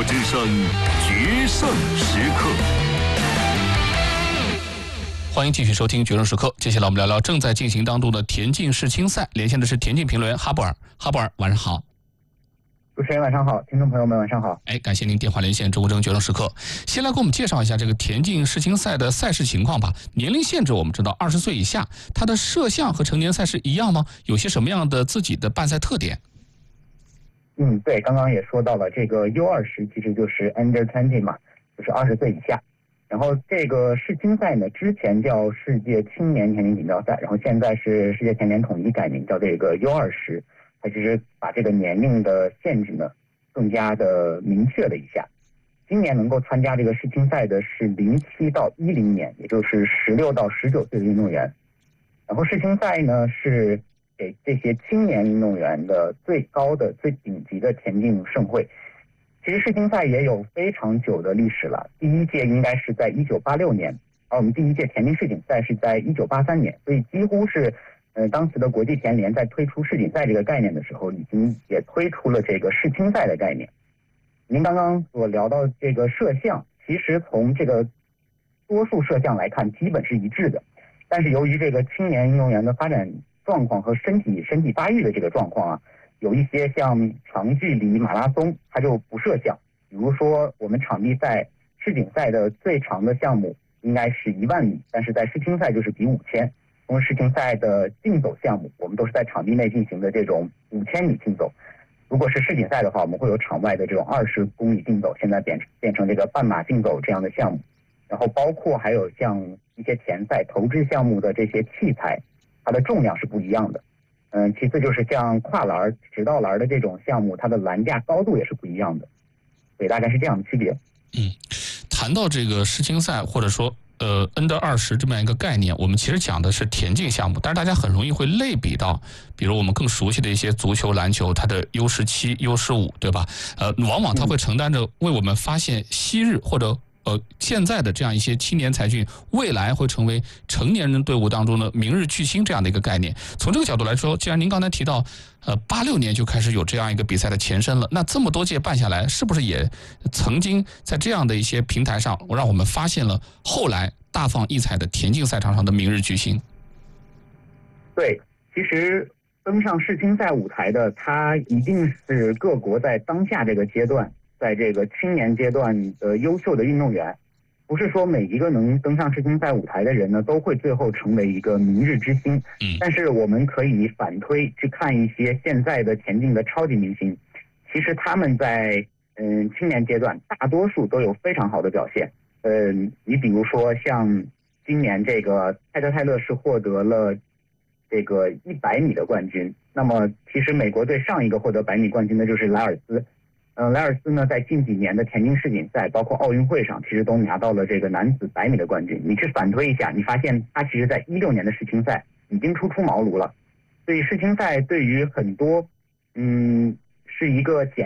国之声决胜时刻。 欢迎继续收听《决胜时刻》，接下来我们聊聊正在进行当中的田径世青赛。连线的是田径评论员哈布尔。哈布尔，晚上好。 主持人晚上好，听众朋友们晚上好。 感谢您电话连线中国决胜时刻。先来给我们介绍一下这个田径世青赛的赛事情况吧。年龄限制我们知道20岁以下，它的设项和成年赛事一样吗？有些什么样的自己的办赛特点？ 对，刚刚也说到了，这个 U20其实就是 Under 20嘛，就是20岁以下。然后这个世青赛呢，之前叫世界青年田径锦标赛，然后现在是世界田联统一改名叫这个 U20，它其实把这个年龄的限制呢更加的明确了一下。今年能够参加这个世青赛的是07到10年，也就是16到19岁的运动员。然后世青赛呢是给这些青年运动员的最高的、最顶级的田径盛会。其实世青赛也有非常久的历史了，第一届应该是在1986年，而我们第一届田径世锦赛是在1983年，所以几乎是当时的国际田联在推出世锦赛这个概念的时候，已经也推出了这个世青赛的概念。您刚刚所聊到这个设项，其实从这个多数设项来看，基本是一致的。但是由于这个青年运动员的发展状况和身体发育的这个状况啊，有一些像长距离马拉松，它就不设项。比如说我们场地赛世锦赛的最长的项目应该是1万米，但是在世青赛就是比5000。同时世青赛的竞走项目，我们都是在场地内进行的这种5000米竞走。如果是世锦赛的话，我们会有场外的这种20公里竞走，现在变成这个半马竞走这样的项目。然后包括还有像一些田赛投掷项目的这些器材，它的重量是不一样的。其次就是像跨栏、直道栏的这种项目，它的栏架高度也是不一样的，所以大概是这样的区别。 谈到这个世青赛或者说Under 20这么样一个概念，我们其实讲的是田径项目，但是大家很容易会类比到，比如我们更熟悉的一些足球、篮球，它的 U17、U15，对吧？往往它会承担着为我们发现昔日或者现在的这样一些青年才俊，未来会成为成年人队伍当中的明日巨星这样的一个概念。从这个角度来说，既然您刚才提到86年就开始有这样一个比赛的前身了，那这么多届办下来，是不是也曾经在这样的一些平台上，让我们发现了后来大放异彩的田径赛场上的明日巨星？ 对，其实登上世青赛舞台的，它一定是各国在当下这个阶段，在这个青年阶段的优秀的运动员。不是说每一个能登上世青赛舞台的人呢，都会最后成为一个明日之星。但是我们可以反推去看一些现在的田径的超级明星，其实他们在青年阶段大多数都有非常好的表现。你比如说像今年这个泰特泰勒是获得了这个100米的冠军。那么其实美国队上一个获得100米冠军的就是莱尔斯。莱尔斯呢，在近几年的田径世锦赛，包括奥运会上，其实都拿到了这个男子100米的冠军。你去反推一下，你发现他其实在16年的世青赛已经初出茅庐了。所以世青赛对于很多是一个